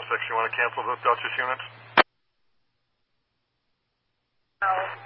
You want to cancel those Duchess units? No.